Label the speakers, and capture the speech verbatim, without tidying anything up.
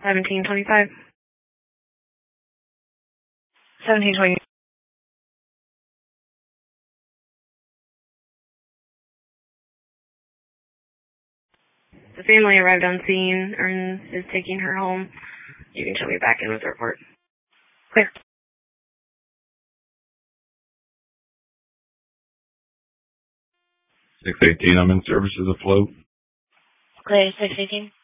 Speaker 1: seventeen twenty-five. seventeen twenty. The family arrived on scene and is taking her home. You can show me back in with the report. Clear.
Speaker 2: six eighteen, I'm in services afloat.
Speaker 1: Clear, six eighteen.